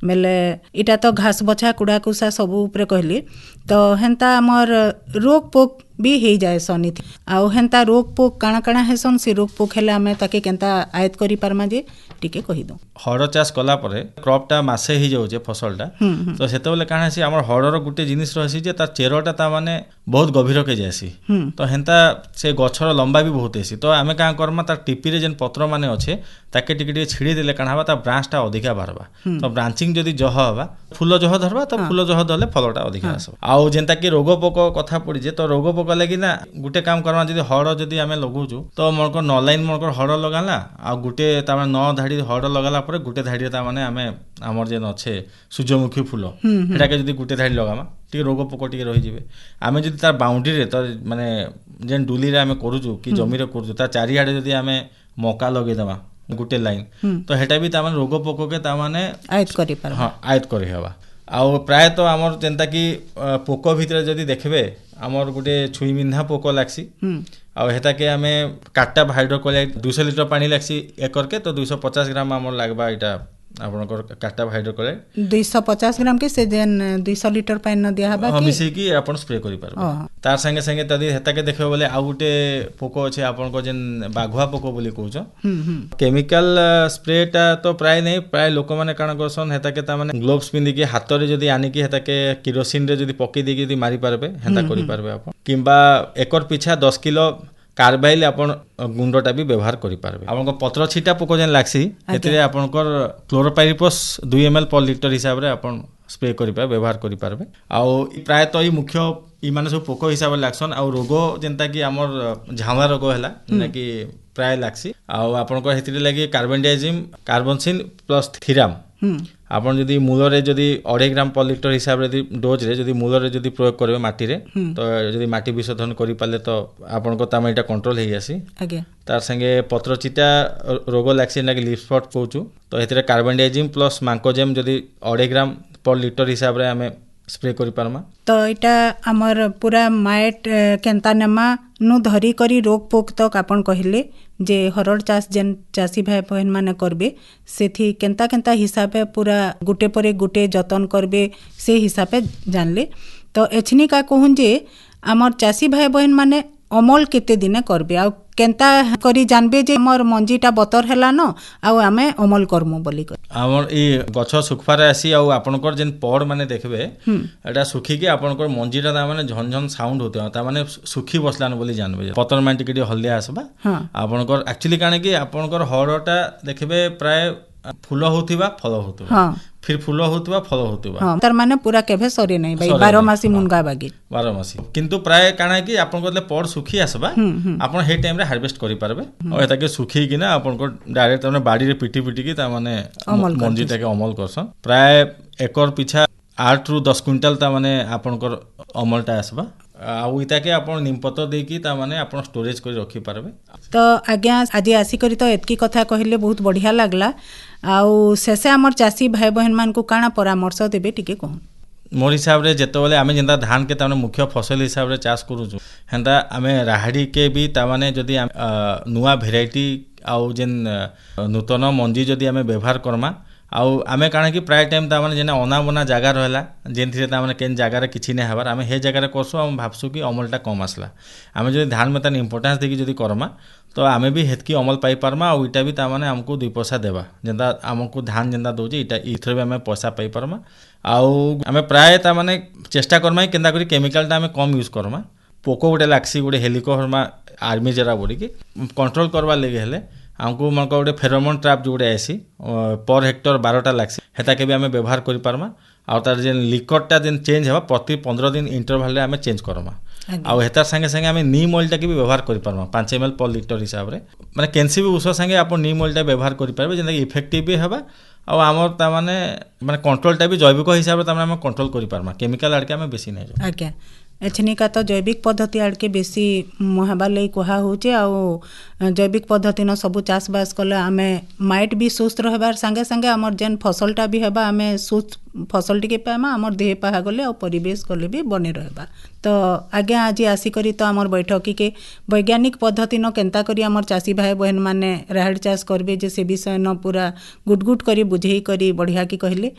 बेले इटा तो घास बछा कुड़ा कुसा सब ऊपर कहली तो हेन्ता आमर रोग पोक भी हो जाए सनी आउ हेन्ता रोग पोक काଣା काଣା हेसन से रोग पोक हेले आमे ताके केन्ता आयत करि पारमा जे टिके कहि दो हड़ चाष कला परे क्रॉपटा मासे ही जाउछे फसलटा तो सेतेबेले काଣା से हमर हड़र गुटे जिनिस रहसी जे तार चेरटा ता माने बहुत गभीर के जासी तो हेन्ता से गछर लंबा भी बहुत हेसी तो आमे का करमा तार टिपी रे जेन पत्र माने अच्छे ताके टिके टिके छिड़ी देले काଣା हबा ता ब्रांचटा अधिका बारबा तो ब्रांचिंग जदी जह हबा फूल जह धरबा तो फूल जह दले फलटा अधिका आसबा आउ जेनता कि रोग पोक कथा पड़ी जे तो रोग पोक लागि ना गुटे काम करमा जदी हड़ जदी आमे लगौजु तो मोरको 9 लाइन मोरको हड़ लगाला आ गुटे ता माने 9 धाड़ी हड़ लगाला परे गुटे धाड़ी ता माने आमे हमर जेन अच्छे सूर्यमुखी फूल हेटा के जदी गुटे धाड़ी लगामा टी रोग पोक टी रही जिवे आमे जदी तार बाउंड्री रे तो माने जेन डुली रे आमे करूजु कि जमी रे करूजु ता चारि आडे जदी आमे मौका लगे दमा गुटे लाइन तो हेटा भी ता माने रोग पोक के ता माने आयत करि पर हां आयत करि हवा आउ प्राय तो आमर जेनता कि पोक भितर जदी देखबे आमर गुटे छुई मिन्धा पोक लागसी आउ हेता के आमे काटा हाइड्रोक्लोराइड 200 लिटर पानी लागसी एकर के तो 250 ग्राम आमर लागबा इटा आपनकर काटा हाइड्रोक्लोराइड 250 ग्राम के से जेन 200 लिटर पानी न दिया हबा कि मिसी की आपन स्प्रे करि पारबे तार संगे संगे तदी हेता के देखबे बोले आ गुटे पोको अछि आपनकर जेन बाघुआ पोको बोली कहउछ केमिकल स्प्रेटा तो प्राय नहीं प्राय लोक माने काना करसन हेता के ता माने ग्लोव्स पिंदी के हाथ रे जदी आनी की हेता के केरोसिन रे जदी पके दे के जदी मारी पारबे हेता करि पारबे आपन किबा एकर पिछा 10 किलो कार्बाइल आपन गुंडटा भी व्यवहार करि पारबे आपन पत्र छिटा पोको जेन लागसी एतरे आपनकर क्लोरोपाइरिफॉस 2 ml पर लीटर हिसाब रे आपन स्प्रे करि पारबे व्यवहार करि पारबे आउ प्राय तो ई मुख्य ई माने सब पोको हिसाब रे लागसन आउ रोग जेनता कि हमर झावा रोग हैला ना कि प्राय लागसी आउ आपनकर हेतिरे लागि कार्बेंडाइजिम कार्बोनसिन प्लस थीराम आपन जदी मूल रे जदी 2.5 ग्राम पर लीटर हिसाब रे डोज रे जदी मूल रे जदी प्रयोग करबे माटी रे तो जदी माटी विशोधन करि पाले तो आपन को तामा इटा कंट्रोल हेइ आसी आगे तार संगे पत्रचिटा रोग लागसी ना कि लीफ स्पॉट कहउचु तो हेतिरे कार्बेंडाइजिम प्लस मांकोजेम जदी 2.5 ग्राम पर लीटर हिसाब रे हमें स्प्रे करि पारमा तो इटा हमर पूरा माइट केंता नमा नु धरी करी रोग पोक तक आपन कहिले जे हरड़ चाष जेन चासी भाई बहन माने करबे सेथि केंता केंता हिसाबे पूरा गुटे परे गुटे जतन करबे से हिसाबे जानले तो एछनी का कहूं जे हमर चासी भाई बहन माने अमल केते दिने करबे आ केंता करी जानबे जे हमर मंजीटा बतर हैला न आ आमे अमल करमु बोली कर हमर ई गछ सुखफारे आसी आ आपनकर जेन पड़ माने देखबे एटा सुखी के आपनकर मंजीटा ता माने झन झन साउंड होते ता माने सुखी बसलान बोली जानबे पतर माने टिके हल्दिया आसबा आपनकर एक्चुअली काने कि आपनकर हड़टा देखबे प्राय फूल होतिबा फल होतिबा फिर फूल होतिबा फल होतिबा तार माने पूरा केभे सरी नै भाई 12 मासी मुनगा बागी 12 मासी किंतु प्राय काना कि आपन कोले पड़ सुखी आसबा आपन हे टाइम रे हार्वेस्ट करि पारबे और एता के सुखी कि ना आपन को डायरेक्ट हमने बाड़ी रे पिटी पिटी की ता माने मंजी ताके अमल करसन प्राय एकर पिछा 8 रु 10 क्विंटल ता माने आपन को अमलटा आसबा आउ इता के आपन निमपत्र दे की ता माने आपन स्टोरेज करि रखि पारबे तो आज्ञा आज आसी करी तो एतकी कथा कहिले बहुत बढ़िया लागला आउ शेषे हमर चासी भाई बहन मान को काना परामर्श देबे टिके कहूं मोर हिसाब रे जेतबेले आमे जेंदा धान के ताने मुख्य फसल हिसाब रे चाष करूछु हेंदा आमे राहाडी के भी ता माने जदी नुवा वेराइटी आउ जेन नूतन मंजी जदी आमे व्यवहार करमा आउ आमे काना कि प्राय टाइम ता माने जेना अना बना जागा रहला जेनथि ता माने केन जागा रे किछि नै हबार आमे हे जागा रे करसु हम भाबसु कि अमलटा कम आसला आमे जदी धान में तान इंपोर्टेंस देकी जदी करमा तो आमे भी हेतकी अमल पाई पारमा आ इटा भी ता माने हमको 2 पैसा देबा जेंदा हमको धान जेंदा दोजे इटा इथरे भी आमे पैसा पाई पारमा आउ आमे प्राय ता माने चेष्टा करमा केंदा करी केमिकल ता आमे कम यूज करमा पोको गोटे लाक्सी गोटे हेलिकोहरमा आर्मी जरा बोली कि कंट्रोल करवा लेगे हेले हमको मन को गोटे फेरोमोन ट्रैप जो गोटे आसी पर हेक्टर 12टा लाक्सी हेता के भी आमे व्यवहार करि पारमा आ तार जेन लिक्विडटा जेन चेंज हेबा प्रति 15 दिन इंटरवल रे आमे चेंज करमा आ हेतार संगे संगे आमे नीम ऑयल टा के भी व्यवहार करि पारमा 5 ml पर लीटर हिसाब रे माने कैंसी भी उस संगे आपन नीम ऑयल टा व्यवहार करि पारबे जेन इफेक्टिव भी हेबा आ हमर ता माने कंट्रोल टा भी जैविक हिसाब रे ता माने कंट्रोल करि पारमा केमिकल आड़ के आमे बेसी नै जो आज्ञा एछनिका तो जैविक पद्धति आड़ के बेसी मुहाबा लई कहा होचे आ जैविक पद्धति न सब चाष बास कले आमे माइट भी सुस्त रहबार संगे संगे हमर जेन फसलटा भी हेबा आमे सुस्त फसल टिके पामा हमर देह पाहा गले और परिवेश गले भी बने रहबा तो आज्ञा आज आसी करी तो हमर बैठकी के वैज्ञानिक पद्धति न केंता करी हमर चासी भाई बहन माने राहड़ चाष करबे जे से विषय न पूरा गुट गुट करी बुझेई करी बढ़िया की कहले